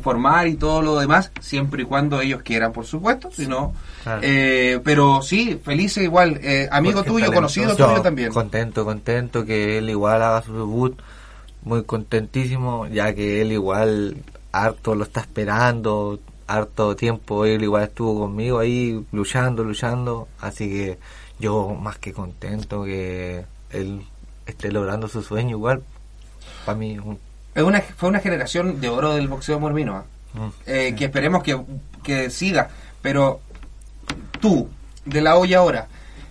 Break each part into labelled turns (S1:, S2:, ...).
S1: informar y todo lo demás, siempre y cuando ellos quieran, por supuesto, si no,
S2: claro.
S1: Pero sí, Felice igual, amigo
S2: Porque
S1: tuyo, conocido tuyo también.
S2: Contento que él igual haga su debut, muy contentísimo, ya que él igual harto lo está esperando, harto tiempo él igual estuvo conmigo ahí luchando, así que yo más que contento que él esté logrando su sueño igual. Para mí
S1: fue una generación de oro del boxeo mormino, que esperemos que siga, pero tú, de la olla ahora,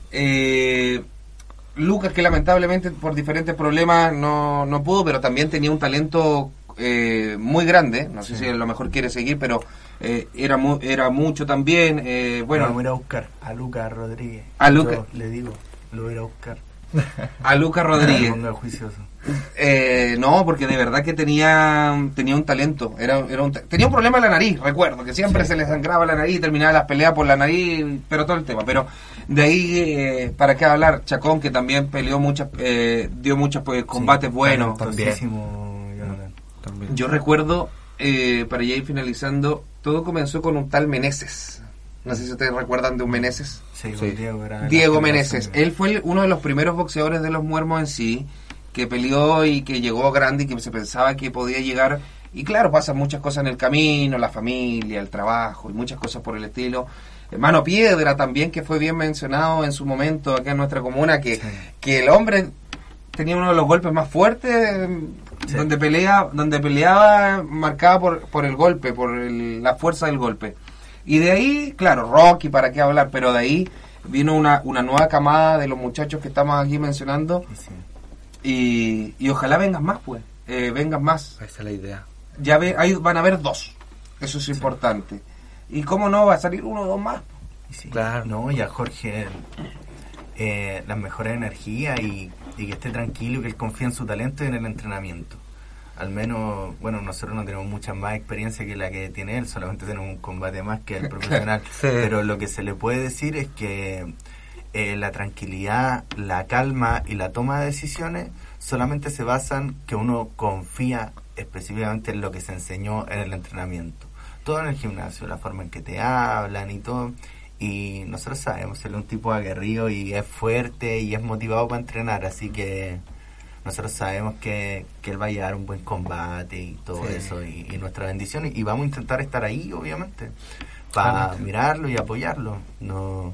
S1: Lucas, que lamentablemente por diferentes problemas no pudo, pero también tenía un talento muy grande, no sé si a lo mejor quiere seguir, pero era mucho también, bueno.
S3: No, voy a buscar a Lucas Rodríguez.
S1: A Lucas.
S3: Yo le digo, lo voy a buscar.
S1: A Lucas Rodríguez.
S3: No, juicioso.
S1: No, porque de verdad que tenía un talento. Tenía un problema en la nariz, recuerdo, que siempre se le sangraba la nariz y terminaba las peleas por la nariz, pero todo el tema. Pero de ahí, ¿para qué hablar? Chacón, que también peleó dio muchos combates buenos.
S2: También.
S1: Yo recuerdo, para ya ir finalizando, todo comenzó con un tal Meneses. No sé si ustedes recuerdan de un Meneses.
S3: Sí.
S1: Diego Meneses. Él fue uno de los primeros boxeadores de los muermos en sí, que peleó y que llegó grande y que se pensaba que podía llegar. Y claro, pasan muchas cosas en el camino, la familia, el trabajo y muchas cosas por el estilo. Mano Piedra también, que fue bien mencionado en su momento acá en nuestra comuna, que el hombre tenía uno de los golpes más fuertes, donde peleaba marcaba por el golpe, por la fuerza del golpe. Y de ahí, claro, Rocky, para qué hablar, pero de ahí vino una nueva camada de los muchachos que estamos aquí mencionando. Y ojalá vengan más, pues. Vengan más.
S2: Esa es la idea.
S1: Ya ahí van a haber 2. Eso es importante. Y cómo no, va a salir 1 o 2 más.
S3: Sí, claro. No, y a Jorge las mejores energías y que esté tranquilo, que él confíe en su talento y en el entrenamiento. Al menos, bueno, nosotros no tenemos mucha más experiencia que la que tiene él, solamente tenemos un combate más que el profesional.
S2: Sí.
S3: Pero lo que se le puede decir es que la tranquilidad, la calma y la toma de decisiones solamente se basan que uno confía específicamente en lo que se enseñó en el entrenamiento. Todo en el gimnasio, la forma en que te hablan y todo. Y nosotros sabemos, él es un tipo aguerrido y es fuerte y es motivado para entrenar, así que nosotros sabemos que él va a llevar un buen combate y todo eso, y nuestra bendición, y vamos a intentar estar ahí, obviamente, para mirarlo y apoyarlo. No,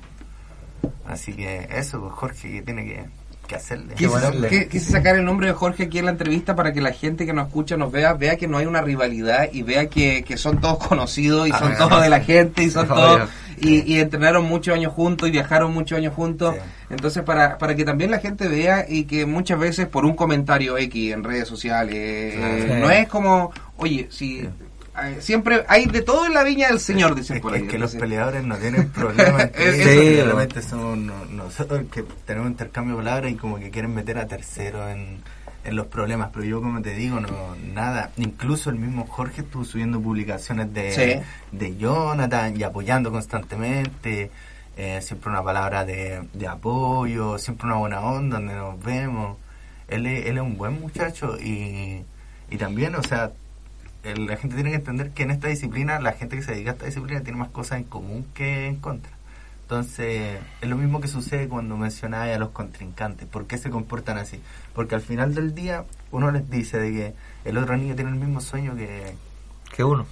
S3: así que eso, pues Jorge, que tiene que hacerle.
S1: Quise sacar el nombre de Jorge aquí en la entrevista para que la gente que nos escucha nos vea que no hay una rivalidad y vea que son todos conocidos y son todos de la gente y son todos y entrenaron muchos años juntos y viajaron muchos años juntos. Entonces para que también la gente vea y que muchas veces por un comentario X en redes sociales no es como, oye, si siempre hay de todo en la viña del Señor, dicen por ahí.
S3: Es que los peleadores no tienen problemas. Realmente son nosotros que tenemos intercambio de palabras y como que quieren meter a tercero en los problemas, pero yo, como te digo, nada. Incluso el mismo Jorge estuvo subiendo publicaciones de Jonathan y apoyando constantemente, siempre una palabra de apoyo, siempre una buena onda donde nos vemos. Él es un buen muchacho y también, o sea, la gente tiene que entender que en esta disciplina, la gente que se dedica a esta disciplina tiene más cosas en común que en contra. Entonces, es lo mismo que sucede cuando mencionaba a los contrincantes. ¿Por qué se comportan así? Porque al final del día, uno les dice de que el otro niño tiene el mismo sueño que uno.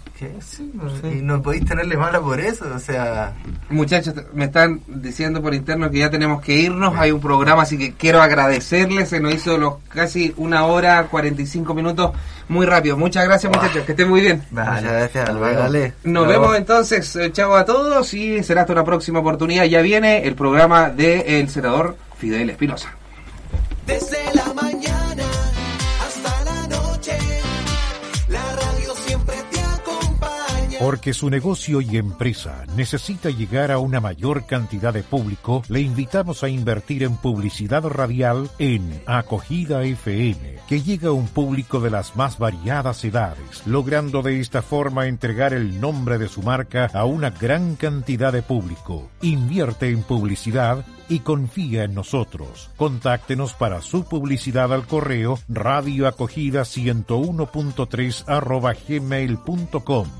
S3: Y no podéis tenerle mala por eso, o sea... Muchachos,
S1: me están diciendo por interno que ya tenemos que irnos, hay un programa, así que quiero agradecerles, se nos hizo los casi 1 hora, 45 minutos, muy rápido. Muchas gracias, muchachos, que estén muy bien.
S2: Muchas gracias, vale.
S1: Nos vemos entonces, chao a todos y será hasta una próxima oportunidad. Ya viene el programa del senador Fidel Espinosa.
S4: Desde la mañana hasta la noche, la radio siempre te acompaña.
S5: Porque su negocio y empresa necesita llegar a una mayor cantidad de público, le invitamos a invertir en publicidad radial en Acogida FM, que llega a un público de las más variadas edades, logrando de esta forma entregar el nombre de su marca a una gran cantidad de público. Invierte en publicidad y confía en nosotros. Contáctenos para su publicidad al correo radioacogida101.3 @gmail.com.